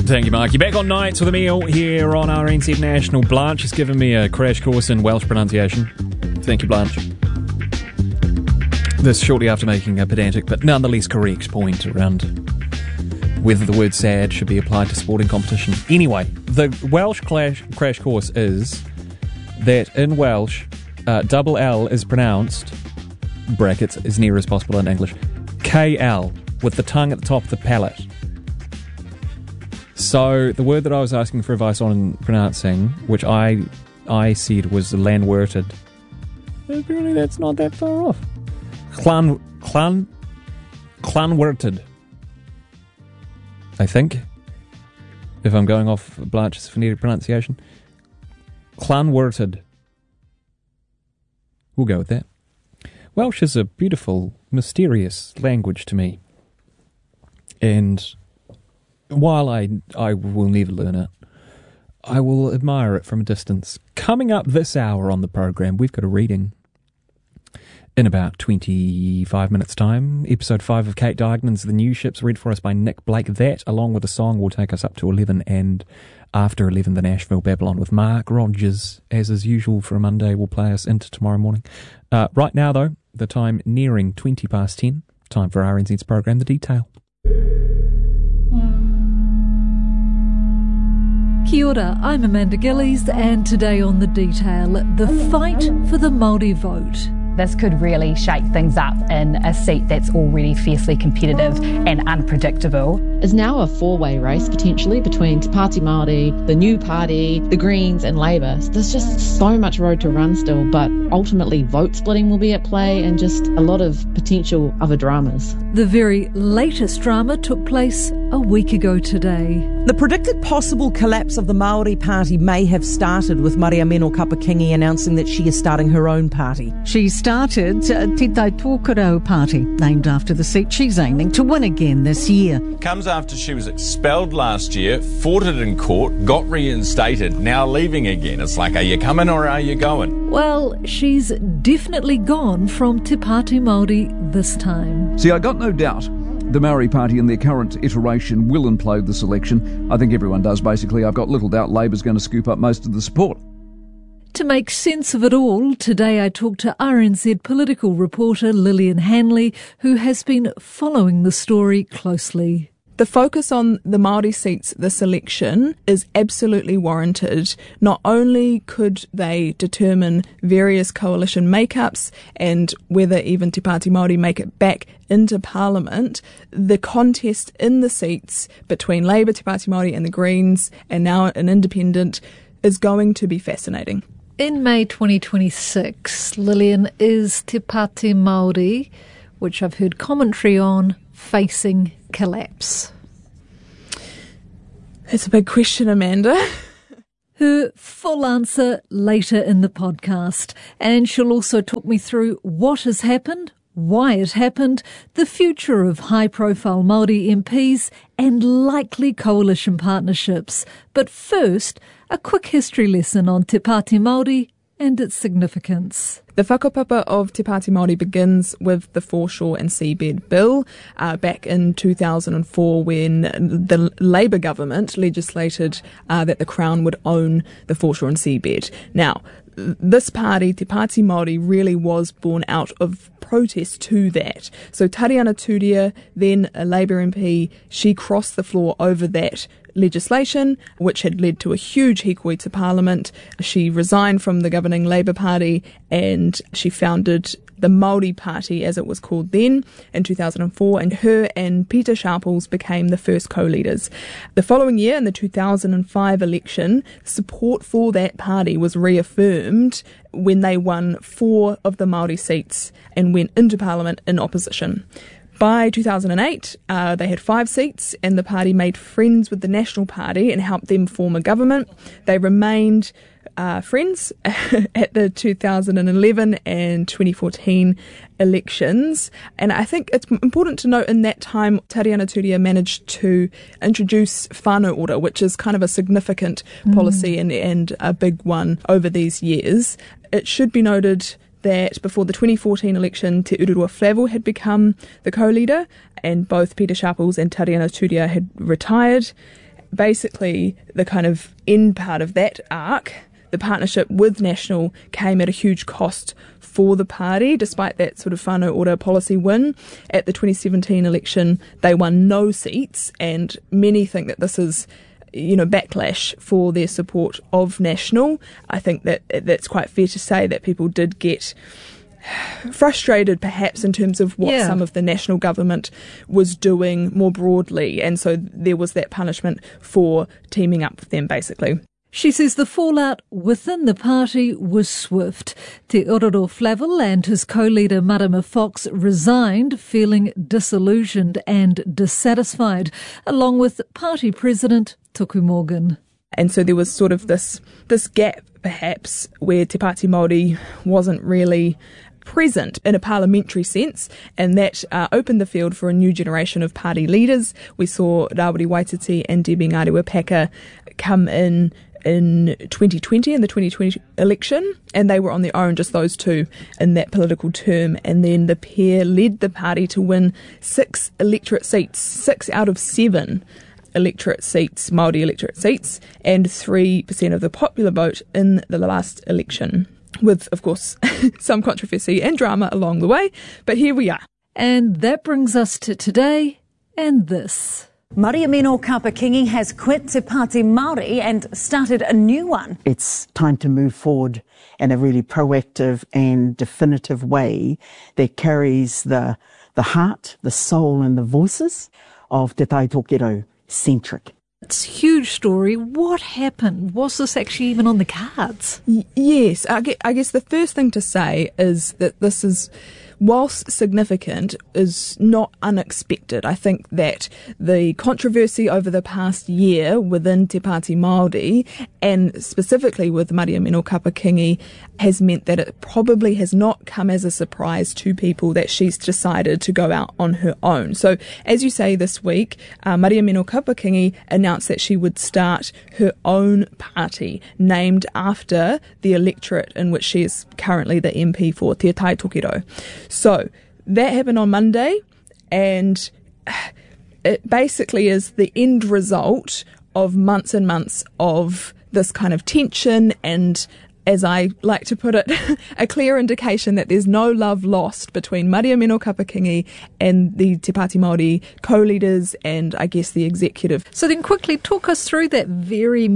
Thank you, Mark. You're back on Nights with Emile here on RNZ National. Blanche has given me a crash course in Welsh pronunciation. Thank you, Blanche. This shortly after making a pedantic but nonetheless correct point around whether the word sad should be applied to sporting competition. Anyway, the Welsh crash course is that in Welsh, double L is pronounced, brackets, as near as possible in English, KL, with the tongue at the top of the palate. So the word that I was asking for advice on pronouncing, which I said was Llanwrtyd, apparently that's not that far off. Llanwrtyd, I think, if I'm going off Blanche's phonetic pronunciation. Llanwrtyd. We'll go with that. Welsh is a beautiful, mysterious language to me. And while I will never learn it, I will admire it from a distance. Coming up this hour on the program, we've got a reading in about 25 minutes' time. Episode 5 of Kate Diagnon's The New Ships, read for us by Nick Blake. That, along with a song, will take us up to 11, and after 11, the Nashville Babylon with Mark Rogers, as is usual for a Monday, will play us into tomorrow morning. Right now, though, the time nearing 20 past 10, time for RNZ's program, The Detail. Kia ora, I'm Amanda Gillies, and today on The Detail, the fight for the Māori vote. This could really shake things up in a seat that's already fiercely competitive and unpredictable. Is now a four-way race potentially between Te Pāti Māori, the New Party, the Greens and Labour. So there's just so much road to run still, but ultimately vote splitting will be at play and just a lot of potential other dramas. The very latest drama took place a week ago today. The predicted possible collapse of the Māori Party may have started with Mariameno Kapakingi announcing that she is starting her own party. She started Te Tai Tōkaro Party, named after the seat she's aiming to win again this year. Comes after she was expelled last year, fought it in court, got reinstated, now leaving again. It's like, are you coming or are you going? Well, she's definitely gone from Te Pāti Māori this time. See, I got no doubt the Māori Party in their current iteration will implode this election. I think everyone does, basically. I've got little doubt Labour's going to scoop up most of the support. To make sense of it all, today I talked to RNZ political reporter Lillian Hanley, who has been following the story closely. The focus on the Māori seats this election is absolutely warranted. Not only could they determine various coalition makeups and whether even Te Pāti Māori make it back into Parliament, the contest in the seats between Labour, Te Pāti Māori and the Greens, and now an independent, is going to be fascinating. In May 2026, Lillian, is Te Pāti Māori, which I've heard commentary on, facing collapse? That's a big question, Amanda. Her full answer later in the podcast, and she'll also talk me through what has happened, why it happened, the future of high-profile Māori MPs and likely coalition partnerships. But first, a quick history lesson on Te Pāti Māori and its significance. The whakapapa of Te Pāti Māori begins with the Foreshore and Seabed Bill back in 2004, when the Labour government legislated that the Crown would own the Foreshore and Seabed. Now, this party, Te Pāti Māori, really was born out of protest to that. So Tariana Turia, then a Labour MP, she crossed the floor over that legislation, which had led to a huge hikoi to Parliament. She resigned from the governing Labour Party and she founded the Māori Party, as it was called then, in 2004, and her and Peter Sharples became the first co-leaders. The following year, in the 2005 election, support for that party was reaffirmed when they won 4 of the Māori seats and went into Parliament in opposition. By 2008, they had 5 seats, and the party made friends with the National Party and helped them form a government. They remained friends at the 2011 and 2014 elections. And I think it's important to note in that time, Tariana Turia managed to introduce whānau ora, which is kind of a significant policy and a big one over these years. It should be noted that before the 2014 election, Te Ururua Flavel had become the co-leader, and both Peter Sharples and Tariana Turia had retired. basically the kind of end part of that arc, the partnership with National came at a huge cost for the party, despite that sort of whānau ora policy win. At the 2017 election, they won no seats, and many think that this is backlash for their support of National. I think that that's quite fair to say that people did get frustrated perhaps in terms of what some of the national government was doing more broadly, and so there was that punishment for teaming up with them basically. She says the fallout within the party was swift. Te Ororo Flavel and his co-leader Marama Fox resigned, feeling disillusioned and dissatisfied, along with party president Tuku Morgan. And so there was sort of this gap perhaps where Te Pāti Māori wasn't really present in a parliamentary sense, and that opened the field for a new generation of party leaders. We saw Rawiri Waititi and Debbie Ngarewa-Packer come in 2020, in the 2020 election, and they were on their own, just those two, in that political term. And then the pair led the party to win 6 electorate seats, 6 out of 7 electorate seats, Māori electorate seats, and 3% of the popular vote in the last election, with, of course, some controversy and drama along the way. But here we are. And that brings us to today and this. Mariamino Kapakingi has quit Te Pāti Māori and started a new one. It's time to move forward in a really proactive and definitive way that carries the heart, the soul and the voices of Te Tai Tōkero centric. It's a huge story. What happened? Was this actually even on the cards? Yes. I guess the first thing to say is that this is, whilst significant, is not unexpected. I think that the controversy over the past year within Te Pāti Māori, and specifically with Mariamino Kapakingi, has meant that it probably has not come as a surprise to people that she's decided to go out on her own. So, as you say, this week, Mariamino Kapakingi announced that she would start her own party, named after the electorate in which she is currently the MP for, Te Tai Tōkero. So that happened on Monday, and it basically is the end result of months and months of this kind of tension and, as I like to put it, a clear indication that there's no love lost between Mariamino Kapakingi and the Te Pāti Māori co-leaders and, I guess, the executive. So then quickly talk us through that those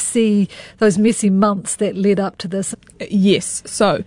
messy months that led up to this. Yes, so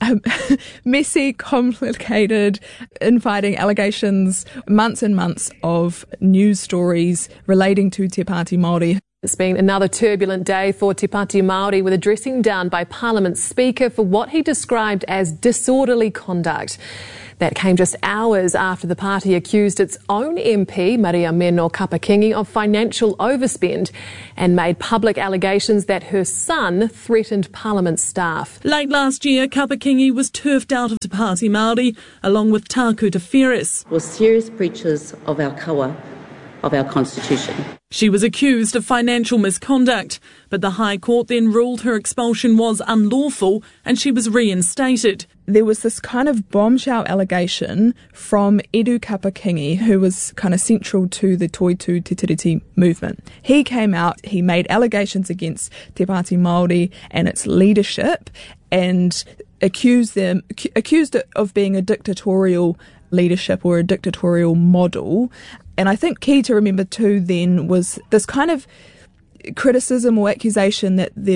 messy, complicated, infighting allegations, months and months of news stories relating to Te Pāti Māori. It's been another turbulent day for Te Pāti Māori, with a dressing down by Parliament Speaker for what he described as disorderly conduct. That came just hours after the party accused its own MP, Mariamino Kapakingi, of financial overspend and made public allegations that her son threatened Parliament staff. Late last year, Kapakingi was turfed out of Te Pāti Māori, along with Taku Te Wheres. Was serious breaches of our kawa, of our constitution. She was accused of financial misconduct, but the High Court then ruled her expulsion was unlawful and she was reinstated. There was this kind of bombshell allegation from Edu Kapakingi, who was kind of central to the Toitu Te Tiriti movement. He came out, he made allegations against Te Pāti Māori and its leadership, and accused it of being a dictatorial leadership or a dictatorial model. And I think key to remember too then was this kind of criticism or accusation that they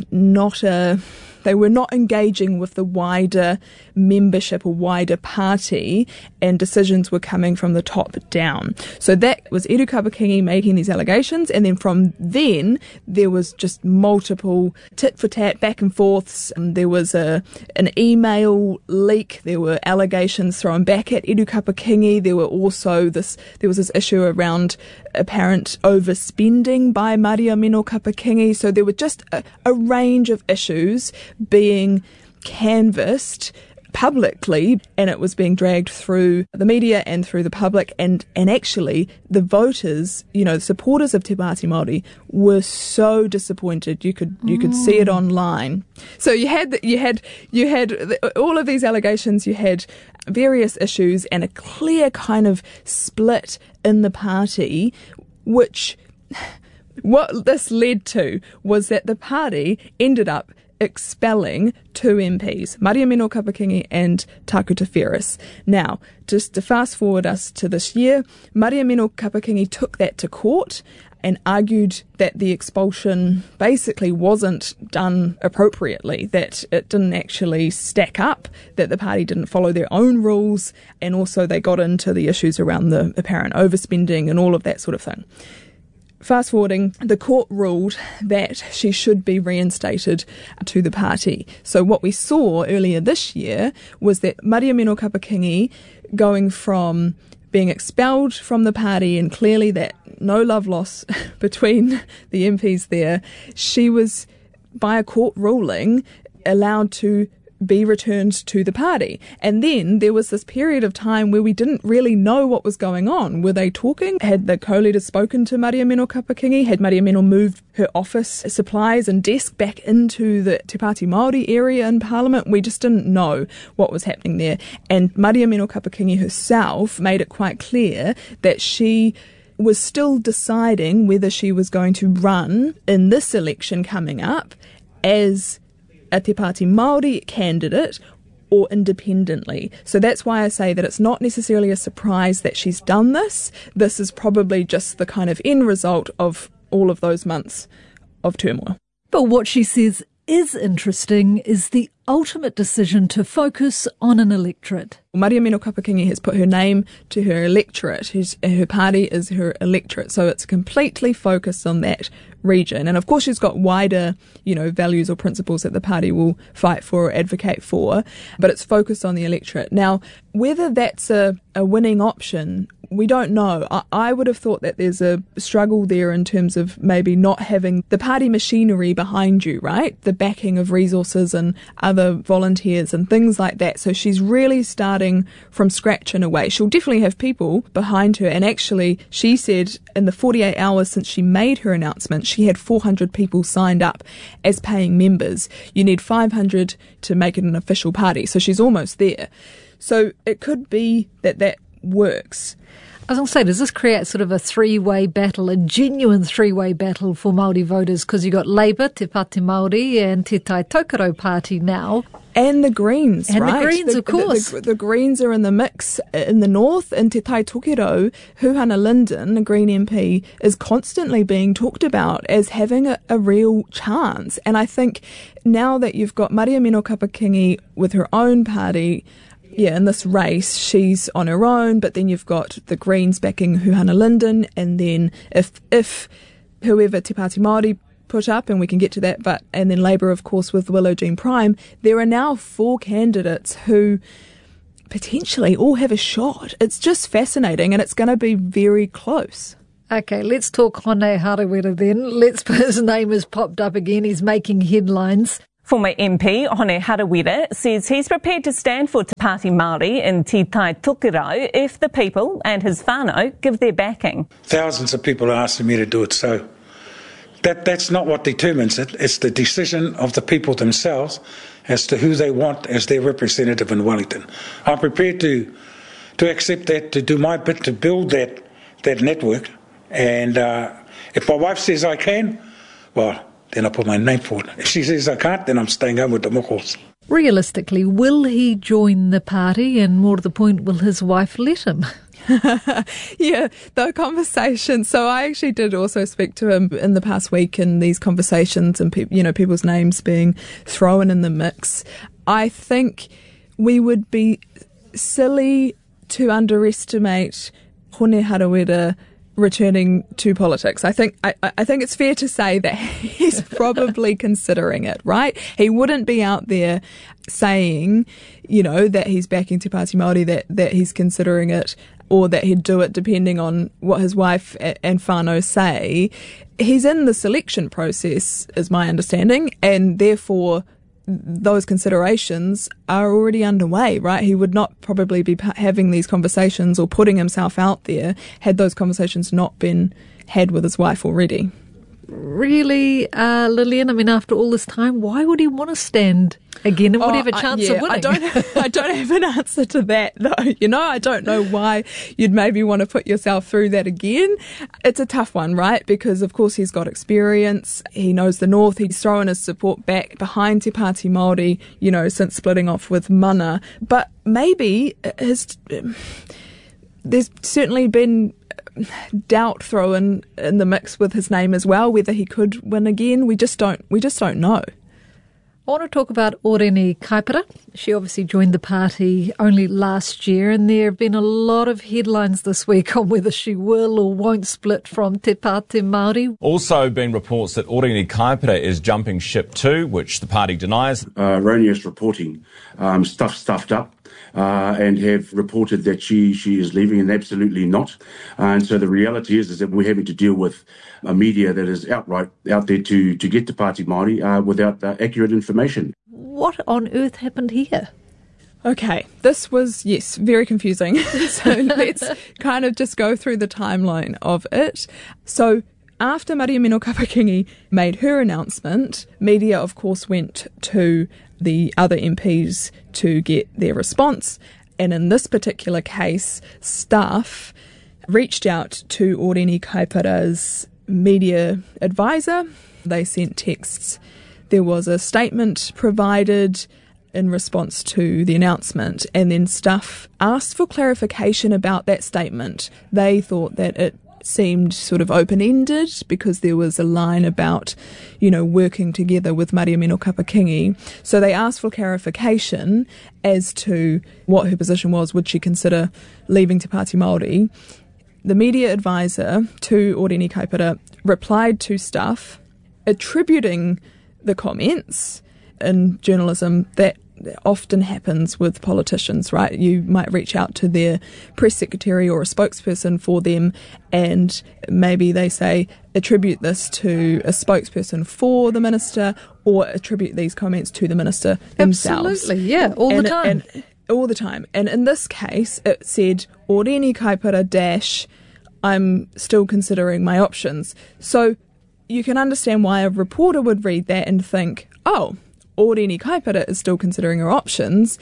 were not engaging with the wider membership or wider party, and decisions were coming from the top down. So that was Edu Kapakingi making these allegations, and then from then there was just multiple tit for tat back and forths. There was an email leak, there were allegations thrown back at Edu Kapakingi, there was this issue around apparent overspending by Mariamino Kapakingi. So there were just a range of issues being canvassed publicly, and it was being dragged through the media and through the public, and actually the voters, the supporters of Te Pāti Māori, were so disappointed. You could see it online. So you had all of these allegations, you had various issues and a clear kind of split in the party, which what this led to was that the party ended up expelling 2 MPs, Mariamino Kapakingi and Takuta Ferris. Now, just to fast forward us to this year, Mariamino Kapakingi took that to court and argued that the expulsion basically wasn't done appropriately, that it didn't actually stack up, that the party didn't follow their own rules, and also they got into the issues around the apparent overspending and all of that sort of thing. Fast forwarding, the court ruled that she should be reinstated to the party. So what we saw earlier this year was that Mariamino Kapakingi going from being expelled from the party, and clearly that no love lost between the MPs there, she was, by a court ruling, allowed to be returned to the party. And then there was this period of time where we didn't really know what was going on. Were they talking? Had the co-leaders spoken to Mariamino Kapakingi? Had Mariamino moved her office supplies and desk back into the Te Pāti Māori area in Parliament? We just didn't know what was happening there. And Mariamino Kapakingi herself made it quite clear that she was still deciding whether she was going to run in this election coming up as a Te Pāti Māori candidate or independently. So that's why I say that it's not necessarily a surprise that she's done this. This is probably just the kind of end result of all of those months of turmoil. But what she says is interesting is the ultimate decision to focus on an electorate. Mariamino Kapakingi has put her name to her electorate. Her party is her electorate, so it's completely focused on that region. And of course she's got wider, values or principles that the party will fight for or advocate for, but it's focused on the electorate. Now, whether that's a winning option, we don't know. I would have thought that there's a struggle there in terms of maybe not having the party machinery behind you, right? The backing of resources and other volunteers and things like that. So she's really starting from scratch in a way. She'll definitely have people behind her. And actually, she said in the 48 hours since she made her announcement, she had 400 people signed up as paying members. You need 500 to make it an official party. So she's almost there. So it could be that works. I was going to say, does this create sort of a three-way battle, a genuine three-way battle for Māori voters? Because you've got Labour, Te Pāti Māori and Te Tai Tokoro Party now. And the Greens, and right? And the Greens, of course. The Greens are in the mix in the north. In Te Tai Tokoro, Huhana Linden, a Green MP, is constantly being talked about as having a real chance. And I think now that you've got Mariamino Kapakingi with her own party, in this race, she's on her own, but then you've got the Greens backing Huhana Linden, and then if whoever Te Pāti Māori put up, and we can get to that, and then Labour, of course, with Willow Jean Prime, there are now 4 candidates who potentially all have a shot. It's just fascinating, and it's going to be very close. Okay, let's talk Hone Harawira then. His name has popped up again. He's making headlines. Former MP Hone Harawira says he's prepared to stand for Te Pāti Māori in Te Tai Tokoro if the people and his whānau give their backing. Thousands of people are asking me to do it, so that's not what determines it. It's the decision of the people themselves as to who they want as their representative in Wellington. I'm prepared to accept that, to do my bit to build that network, and if my wife says I can, well, then I put my name forward. If she says I can't, then I'm staying home with the mokos. Realistically, will he join the party, and more to the point, will his wife let him? Yeah, the conversation. So I actually did also speak to him in the past week in these conversations, and people's names being thrown in the mix. I think we would be silly to underestimate Hone Harawira returning to politics. I think it's fair to say that he's probably considering it, right? He wouldn't be out there saying, that he's backing Te Pāti Māori, that he's considering it, or that he'd do it depending on what his wife and whānau say. He's in the selection process, is my understanding, and therefore those considerations are already underway, right? He would not probably be having these conversations or putting himself out there had those conversations not been had with his wife already. really, Lillian? I mean, after all this time, why would he want to stand again and would he have a chance of winning? I don't have an answer to that, though. I don't know why you'd maybe want to put yourself through that again. It's a tough one, right? Because, of course, he's got experience. He knows the North. He's thrown his support back behind Te Pāti Māori, since splitting off with Mana. But maybe there's certainly been doubt thrown in the mix with his name as well, whether he could win again. We just don't know. I want to talk about Oreni Kaipara. She obviously joined the party only last year, and there have been a lot of headlines this week on whether she will or won't split from Te Pāti Māori. Also been reports that Oreni Kaipara is jumping ship too, which the party denies. Erroneous reporting, stuffed up. And have reported that she is leaving, and absolutely not. And so the reality is that we're having to deal with a media that is outright out there to get Te Pāti Māori without accurate information. What on earth happened here? Okay, this was, yes, very confusing. So let's kind of just go through the timeline of it. So after Mariamino Kapakingi made her announcement, media, of course, went to the other MPs to get their response. And in this particular case, staff reached out to Oreni Kaipara's media advisor. They sent texts. There was a statement provided in response to the announcement, and then staff asked for clarification about that statement. They thought that it seemed sort of open-ended because there was a line about, working together with Mariamino Kapakingi. So they asked for clarification as to what her position was. Would she consider leaving Te Pāti Māori? The media advisor to Oreni Kaipara replied to staff attributing the comments in journalism that often happens with politicians, right? You might reach out to their press secretary or a spokesperson for them, and maybe they say, attribute this to a spokesperson for the minister, or attribute these comments to the minister themselves. Absolutely, yeah, all the time. All the time. And in this case, it said, Oreni Kaipara I'm still considering my options. So you can understand why a reporter would read that and think, oh, Oreni Kaipara is still considering her options,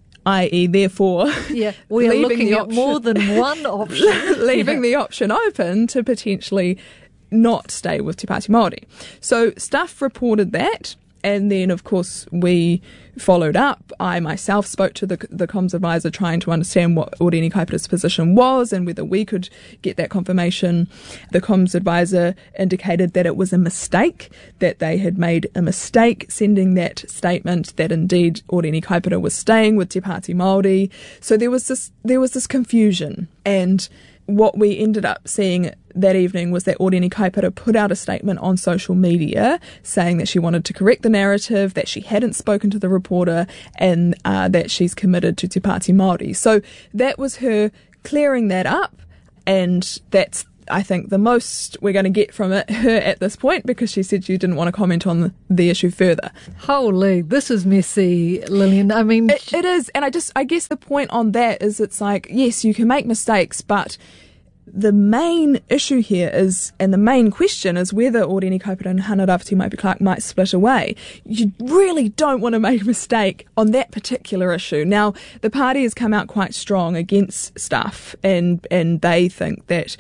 i.e. therefore we are looking at more than one option. Leaving the option open to potentially not stay with Te Pāti Māori. So staff reported that, and then of course we followed up. I myself spoke to the comms advisor trying to understand what Oreni Kaipara's position was and whether we could get that confirmation. The comms advisor indicated that it was a mistake, that they had made a mistake sending that statement, that indeed Oreni Kaipara was staying with Te Pāti Māori. So there was this confusion, and what we ended up seeing that evening was that Oreni Kaipara put out a statement on social media saying that she wanted to correct the narrative, that she hadn't spoken to the reporter, and that she's committed to Te Pāti Māori. So that was her clearing that up, and that's, I think, the most we're going to get from her at this point, because she said she didn't want to comment on the issue further. Holy, this is messy, Lillian. I mean, it is, and I guess the point on that is, it's like, yes, you can make mistakes, but the main issue here is, and the main question is, whether Oreni Kaipara and Hana Rawhiti Maipi-Clark might split away. You really don't want to make a mistake on that particular issue. Now, the party has come out quite strong against staff, and they think that,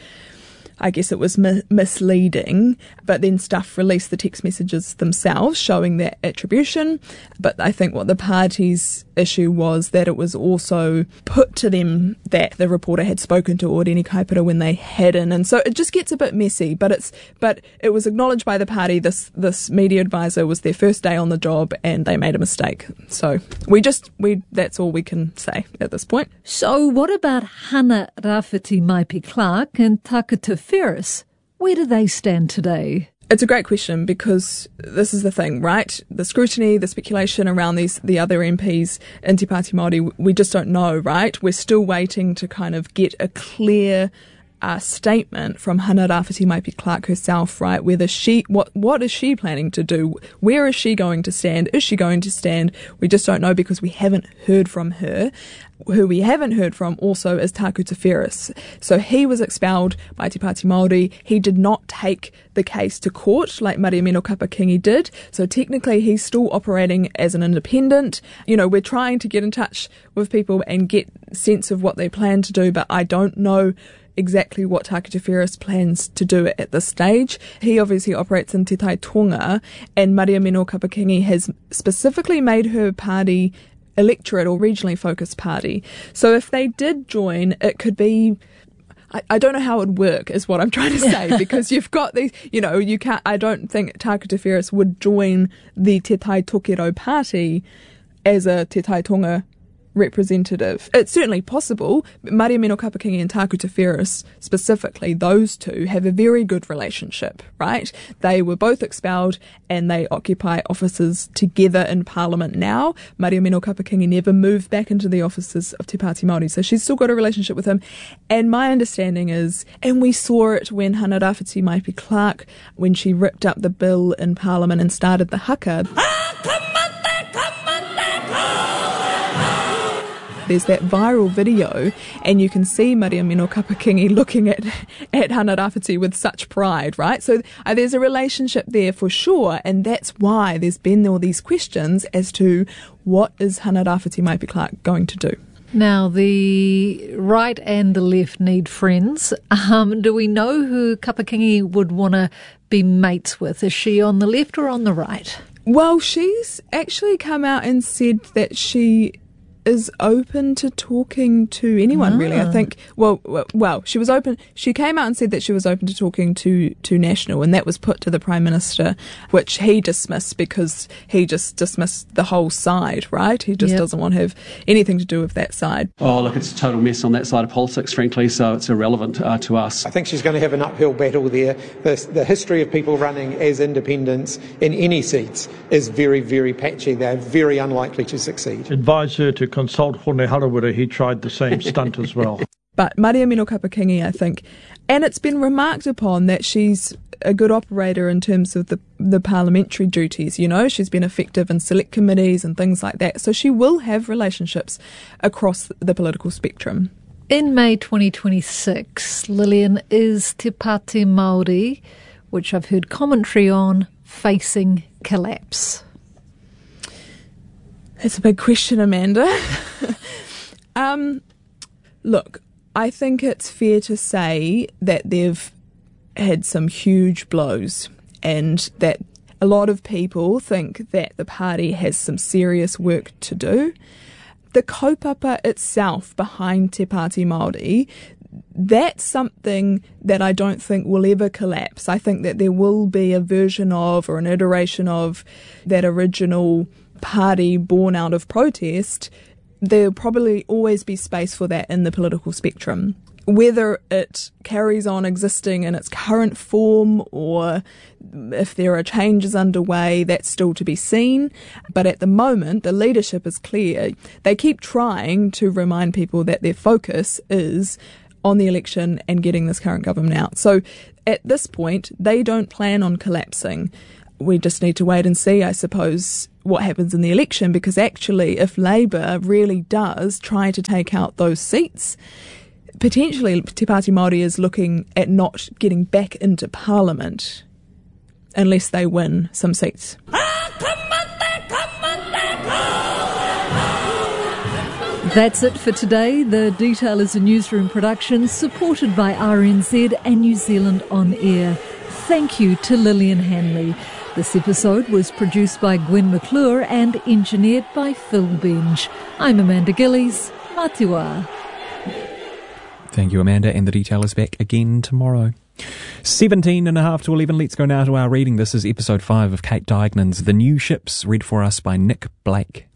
I guess it was misleading, but then staff released the text messages themselves showing that attribution. But I think what the party's issue was that it was also put to them that the reporter had spoken to Oreni Kaipara when they hadn't, and so it just gets a bit messy. But it was acknowledged by the party. This media advisor was their first day on the job, and they made a mistake. So that's all we can say at this point. So what about Hana Rawhiti Maipi-Clark and Takata Ferris? Where do they stand today? It's a great question, because this is the thing, right? The scrutiny, the speculation around the other MPs in Te Pāti Māori, we just don't know, right? We're still waiting to kind of get a clear statement from Hana Rāwhiti Maipi-Clark herself, right? Whether what is she planning to do? Where is she going to stand? Is she going to stand? We just don't know because we haven't heard from her. Who we haven't heard from also is Taku Te Wheres. So he was expelled by Te Pāti Māori. He did not take the case to court like Mariamino Kapakingi did. So technically he's still operating as an independent. You know, we're trying to get in touch with people and get sense of what they plan to do, but I don't know exactly what Taku Te Wheres plans to do at this stage. He obviously operates in Te Tai Tonga, and Mariamino Kapakingi has specifically made her party electorate or regionally focused party. So if they did join, it could be, I don't know how it would work is what I'm trying to say, because you've got these, you know, you can't, I don't think Taku Te Wheres would join the Te Tai Tokiro party as a Te Tai Tonga representative. It's certainly possible. Mariamino Kapakingi and Taku Te Wheres, specifically, those two have a very good relationship, right? They were both expelled and they occupy offices together in Parliament now. Mariamino Kapakingi never moved back into the offices of Te Pāti Māori, so she's still got a relationship with him. And my understanding is, and we saw it when Hana Rāwhiti Maipi-Clark, when she ripped up the bill in Parliament and started the haka, there's that viral video and you can see Mariamino Kapakingi looking at Hana Rāwhiti with such pride, right? So there's a relationship there for sure, and that's why there's been all these questions as to what is Hana Rāwhiti Maipi-Clark going to do. Now, the right and the left need friends. Do we know who Kapakingi would want to be mates with? Is she on the left or on the right? Well, she's actually come out and said that she is open to talking to anyone, really. I think, well, she was open. She came out and said that she was open to talking to National, and that was put to the Prime Minister, which he dismissed because he just dismissed the whole side, right? He just doesn't want to have anything to do with that side. Oh, look, it's a total mess on that side of politics, frankly, so it's irrelevant to us. I think she's going to have an uphill battle there. The history of people running as independents in any seats is very, very patchy. They're very unlikely to succeed. Advise her to consult Hone Harawira. He tried the same stunt as well. But Mariamino Kapakingi, I think, and it's been remarked upon that she's a good operator in terms of the parliamentary duties, you know, she's been effective in select committees and things like that. So she will have relationships across the political spectrum. In May 2026, Lillian, is Te Pāti Māori, which I've heard commentary on, facing collapse? That's a big question, Amanda. Look, I think it's fair to say that they've had some huge blows and that a lot of people think that the party has some serious work to do. The kaupapa itself behind Te Pāti Māori, that's something that I don't think will ever collapse. I think that there will be a version of or an iteration of that original party born out of protest. There'll probably always be space for that in the political spectrum. Whether it carries on existing in its current form or if there are changes underway, that's still to be seen. But at the moment, the leadership is clear. They keep trying to remind people that their focus is on the election and getting this current government out. So at this point, they don't plan on collapsing. We just need to wait and see, I suppose, what happens in the election, because actually if Labour really does try to take out those seats, potentially Te Pāti Māori is looking at not getting back into Parliament unless they win some seats. That's it for today. The Detail is a newsroom production supported by RNZ and New Zealand On Air. Thank you to Lillian Hanley. This episode was produced by Gwen McClure and engineered by Phil Benj. I'm Amanda Gillies. Matiwa. Thank you, Amanda, and The Detail is back again tomorrow. 17.5 to 11. Let's go now to our reading. This is episode 5 of Kate Diagnon's The New Ships, read for us by Nick Blake.